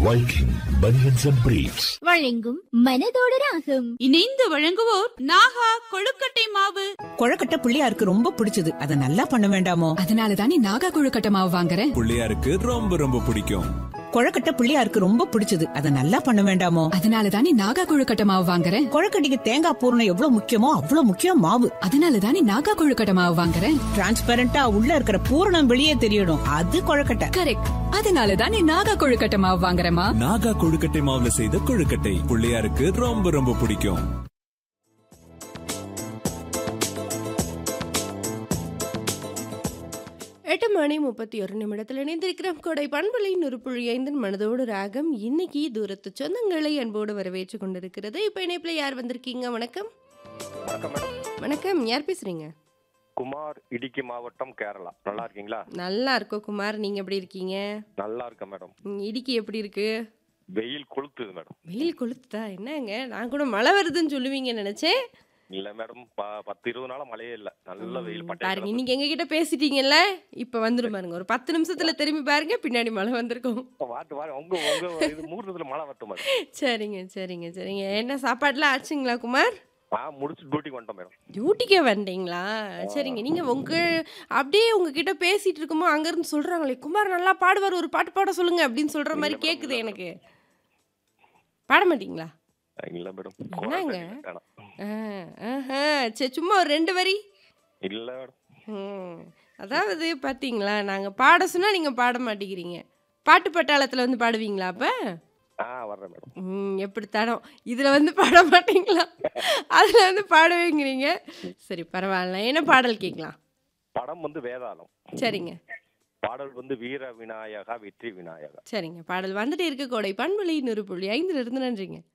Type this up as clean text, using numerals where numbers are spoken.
Viking Bunions and Briefs. வழங்கும் மனதோட ராகம். இணைந்து வழங்குவோர் நாகா கொழுக்கட்டை மாவு. கொழுக்கட்டை பிள்ளையாருக்கு ரொம்ப பிடிச்சது, அதை நல்லா பண்ண வேண்டாமோ? அதனாலதான் நாகா கொழுக்கட்டை மாவு வாங்குறேன். பிள்ளையாருக்கு ரொம்ப ரொம்ப பிடிக்கும். கொழுக்கட்டை பிள்ளையாருக்கு ரொம்ப பிடிச்சது, அதை நல்லா பண்ண வேண்டாமோ? அதனாலதான் நாகா கொழுக்கட்டை மாவு வாங்குறேன். கொழுக்கட்டைக்கு தேங்காய் பூரணம் எவ்வளவு முக்கியமோ அவ்வளவு முக்கியம் மாவு. அதனாலதான் நாகா கொழுக்கட்டை மாவு வாங்குறேன். டிரான்ஸ்பரண்டா உள்ள இருக்கிற பூரணம் வெளியே தெரியணும், அது கொழுக்கட்டை. கரெக்ட். அதனாலதான் நாகா கொழுக்கட்டை மாவு வாங்குறேமா. நாகா கொழுக்கட்டை மாவுல செய்த கொழுக்கட்டை பிள்ளையாருக்கு ரொம்ப ரொம்ப பிடிக்கும். 8:31 இணைந்திருக்கிறோம். கொடை பண்பலை 100.5 மனதோடு ராகம் இன்னைக்கு தூரத்து சொந்தங்களை அன்போடு வரவேற்றுக் கொண்டிருக்கிறது. இப்ப இணைப்புல யார் வந்திருக்கீங்க? வணக்கம். வணக்கம் மேடம். வணக்கம், யார் பேசுறீங்க? குமார், இடுக்கி மாவட்டம், கேரளா. நல்லா இருக்கீங்களா? நல்லா இருக்கோம் குமார், நீங்க எப்படி இருக்கீங்க? நல்லா இருக்கேன் மேடம். இடுக்கி எப்படி இருக்கு? வெயில் கொளுத்துது மேடம். வெயில் கொளுத்துதா? என்னங்க, நான் கூட மழை வருதுன்னு சொல்லுவீங்கன்னு நினைச்சேன். இல்ல மேடம், 10-20 நாளா மழையே இல்ல. நல்ல வெயில் பாருங்க, இன்னைக்கு எங்க கிட்ட பேசிட்டீங்கல்ல, இப்ப வந்துரும் பாருங்க. ஒரு 10 நிமிஷத்துல திரும்பி பாருங்க, பின்னாடி மழை வந்திருக்கும். உங்க இது மூர்த்தத்துல மழை வரட்டும் மேடம். சரிங்க சரிங்க சரிங்க. என்ன சாப்பாடுலாம் ஆச்சுங்களா குமார்? முடிச்சு டியூட்டிக்கு வந்துட்டோம் மேடம். டியூட்டிக்கே வந்துட்டீங்களா? சரிங்க. நீங்க அப்படியே உங்ககிட்ட பேசிட்டு இருக்குமோ அங்க இருந்து சொல்றாங்களே, குமார் நல்லா பாடுவார், ஒரு பாட்டு பாட சொல்லுங்க அப்படின்னு சொல்ற மாதிரி கேக்குது எனக்கு. பாட மாட்டீங்களா? இல்ல மேடம். என்னங்க? சரி, சும்மா ஒரு 2 வரி. இல்ல மேடம். அதாவது பாத்தீங்களா, நாங்க பாட சொன்னா நீங்க பாட மாட்டேங்கிறீங்க. பாட்டு பட்டாளத்துல வந்து பாடுவீங்களா அப்ப? வர்றேன் மேடம். எப்படி தடம், இதுல வந்து பாட மாட்டீங்களா, அதுல வந்து பாடுவீங்கிறீங்க. சரி பரவாயில்ல, என்ன பாடல் கேட்கலாம்? படம் வந்து வேதாளம். சரிங்க. பாடல் வந்து வீர விநாயகா வெற்றி விநாயகா. சரிங்க, பாடல் வந்துட்டு இருக்கு. கோடை பண்பலை 100.5 இருந்து நன்றிங்க.